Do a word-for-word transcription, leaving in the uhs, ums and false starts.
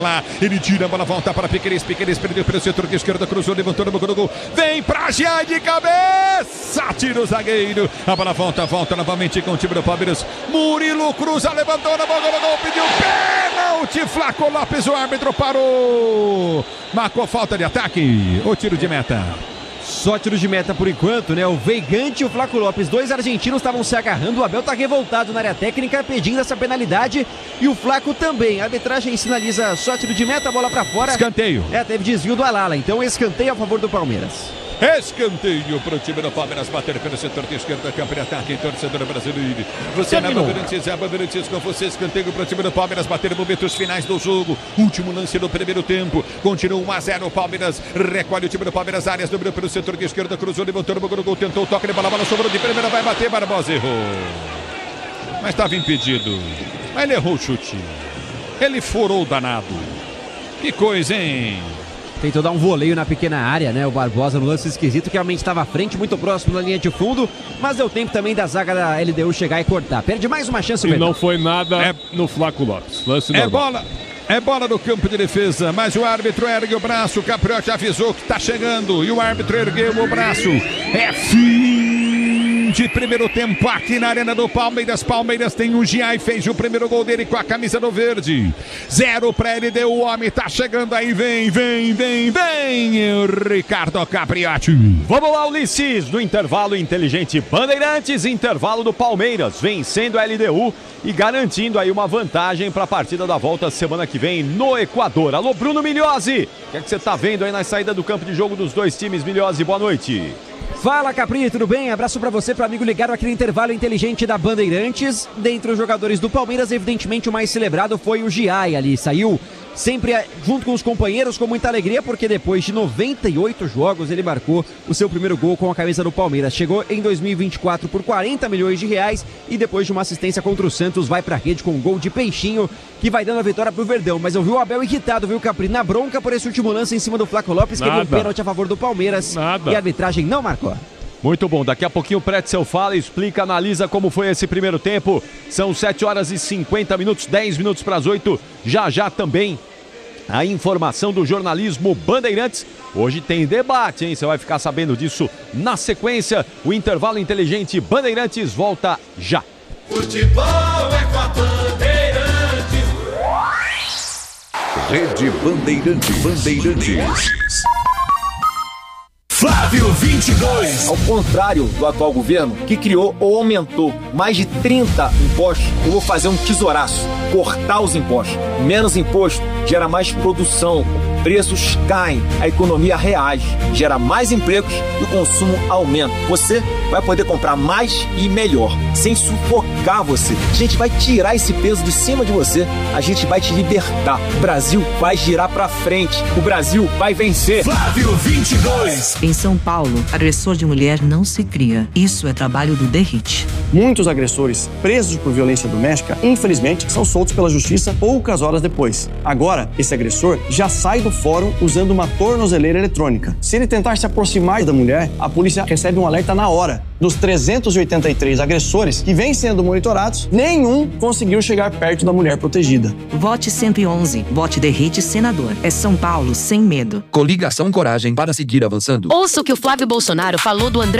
Lá, ele tira a bola, volta para Piqueires, Piqueires perdeu pelo setor de esquerda, cruzou, levantou no gol, vem pra Jean de cabeça, tira o zagueiro, a bola volta, volta novamente com o time do Palmeiras, Murilo cruza, levantou na bola, gol, pediu pênalti, Flaco Lopes, o árbitro parou, marcou falta de ataque, o tiro de meta. Só tiros de meta por enquanto, né? O Veigante e o Flaco Lopes, dois argentinos estavam se agarrando. O Abel tá revoltado na área técnica, pedindo essa penalidade. E o Flaco também. A arbitragem sinaliza só tiro de meta, bola pra fora. Escanteio. É, teve desvio do Alala. Então, escanteio a favor do Palmeiras. Escanteio para o time do Palmeiras, bater pelo setor de esquerda, campo de ataque, torcedor brasileiro. Você na Bandeirantes, é a Bandeirantes com você, escanteio para o time do Palmeiras, bater momentos finais do jogo. Último lance do primeiro tempo, continua um a zero, o Palmeiras recolhe o time do Palmeiras, áreas, dobrou pelo setor de esquerda, cruzou, levantou no gol, tentou o toque de bola, bola sobrou de primeira, vai bater, Barbosa errou. Mas estava impedido, mas ele errou o chute. Ele furou o danado. Que coisa, hein? Tentou dar um voleio na pequena área, né? O Barbosa no lance esquisito, que realmente estava à frente, muito próximo da linha de fundo, mas deu tempo também da zaga da L D U chegar e cortar. Perde mais uma chance o E Betão. não foi nada é... no Flaco Lopes. Lance é bola, é bola no campo de defesa, mas o árbitro ergue o braço, o Capriotti avisou que está chegando, e o árbitro ergueu o braço. É fim de primeiro tempo aqui na Arena do Palmeiras. Palmeiras tem um Giai, fez o primeiro gol dele com a camisa do verde. Zero para ele, deu o homem, tá chegando aí, vem, vem, vem, vem, o Ricardo Capriotti. Vamos lá, Ulisses, no intervalo inteligente Bandeirantes, intervalo do Palmeiras, vencendo a L D U e garantindo aí uma vantagem para a partida da volta semana que vem no Equador. Alô, Bruno Milhozzi, o que é que você tá vendo aí na saída do campo de jogo dos dois times? Milhozzi, boa noite. Fala, Capri, tudo bem? Abraço pra você, pro amigo ligado aqui no intervalo inteligente da Bandeirantes. Dentre os jogadores do Palmeiras, evidentemente o mais celebrado foi o Giai ali. Saiu sempre junto com os companheiros com muita alegria, porque depois de noventa e oito jogos ele marcou o seu primeiro gol com a camisa do Palmeiras. Chegou em dois mil e vinte e quatro por quarenta milhões de reais e depois de uma assistência contra o Santos vai pra rede com um gol de Peixinho que vai dando a vitória pro Verdão. Mas eu vi o Abel irritado, viu, Capri, na bronca por esse último lance em cima do Flaco Lopes, que deu um pênalti a favor do Palmeiras. Nada. E a arbitragem não marcou. Muito bom, daqui a pouquinho o Pretzel fala, explica, analisa como foi esse primeiro tempo. São sete horas e cinquenta minutos, dez minutos para as oito. Já já também a informação do jornalismo Bandeirantes. Hoje tem debate, hein? Você vai ficar sabendo disso na sequência. O intervalo inteligente Bandeirantes volta já. Futebol é com a Bandeirantes. Rede Bandeirantes. Bandeirantes. Flávio vinte e dois. Ao contrário do atual governo, que criou ou aumentou mais de trinta impostos, eu vou fazer um tesouraço, cortar os impostos. Menos imposto gera mais produção, preços caem, a economia reage, gera mais empregos e o consumo aumenta. Você vai poder comprar mais e melhor, sem sufocar você. A gente vai tirar esse peso de cima de você, a gente vai te libertar. O Brasil vai girar pra frente, o Brasil vai vencer. Flávio vinte e dois. Em São Paulo, agressor de mulher não se cria. Isso é trabalho do Derrite. Muitos agressores presos por violência doméstica, infelizmente, são soltos pela justiça poucas horas depois. Agora, esse agressor já sai do fórum usando uma tornozeleira eletrônica. Se ele tentar se aproximar da mulher, a polícia recebe um alerta na hora. Dos trezentos e oitenta e três agressores que vêm sendo monitorados, nenhum conseguiu chegar perto da mulher protegida. Vote cento e onze. Vote Derrite senador. É São Paulo sem medo. Coligação Coragem para seguir avançando. Ouça o que o Flávio Bolsonaro falou do André